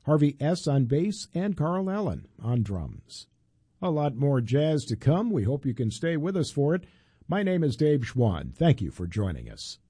Harvey S. on bass, and Carl Allen on drums. A lot more jazz to come. We hope you can stay with us for it. My name is Dave Schwann. Thank you for joining us.